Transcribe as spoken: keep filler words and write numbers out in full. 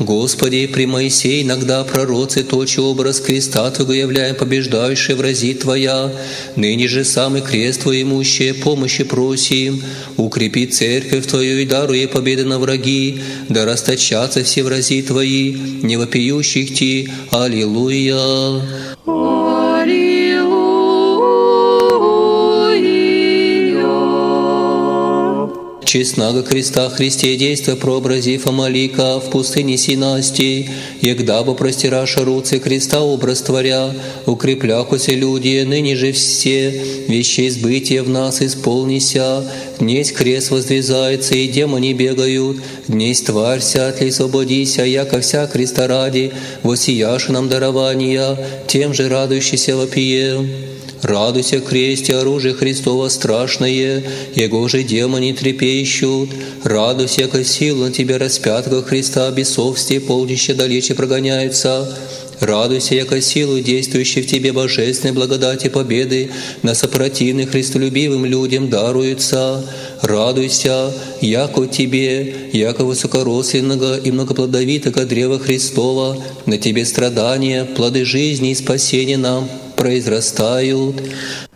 Господи, при Моисее иногда пророцы точи образ креста Твоего являя побеждающий врази Твоя, ныне же самый крест Твой имущие помощи просим, укрепи церковь Твою и даруй ей победы на враги, да расточатся все врази Твои, не вопиющих Ти. Аллилуйя. Честного креста Христе действо прообразив Амалика в пустыне Синастей, егда бы простираша руцы креста образ творя, укрепляхуся люди, ныне же все вещей сбытия в нас исполнися. Днесь крест воздвизается, и демоны бегают, днесь тварь сятли освободися, яко вся креста ради, воссияши нам дарования, тем же радующийся вопие. Радуйся, кресте, оружие Христово страшное, Его же демоны трепещут. Радуйся, яко силу на Тебя распятого Христа бесовствие полнища далече прогоняются. Радуйся, яко силу, действующей в Тебе божественной благодати победы, на сопротивных христолюбивым людям даруются. Радуйся, яко Тебе, яко высокоросленного и многоплодовитого древа Христова, на Тебе страдания, плоды жизни и спасения нам произрастают.